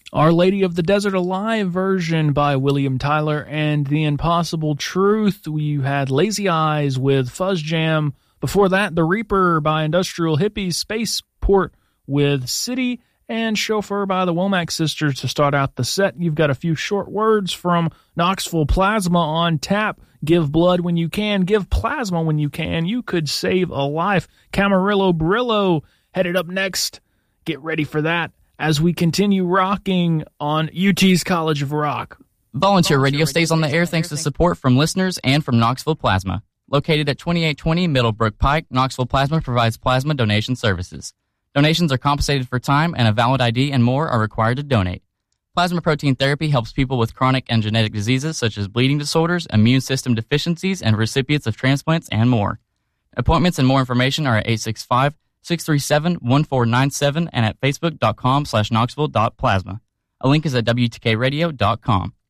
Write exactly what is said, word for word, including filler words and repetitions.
Our Lady of the Desert Alive version by William Tyler, and The Impossible Truth. You had Lazy Eyes with Fuzz Jam. Before that, The Reaper by Industrial Hippies, Spaceport with City, and Chauffeur by the Womack Sisters to start out the set. You've got a few short words from Knoxville Plasma on tap. Give blood when you can. Give plasma when you can. You could save a life. Camarillo Brillo headed up next. Get ready for that as we continue rocking on U T's College of Rock. Volunteer Radio stays on the air thanks to support from listeners and from Knoxville Plasma. Located at twenty-eight twenty Middlebrook Pike, Knoxville Plasma provides plasma donation services. Donations are compensated for time, and a valid I D and more are required to donate. Plasma protein therapy helps people with chronic and genetic diseases such as bleeding disorders, immune system deficiencies, and recipients of transplants and more. Appointments and more information are at eight six five, six three seven, one four nine seven and at facebook.com slash knoxville.plasma. A link is at W T K radio dot com.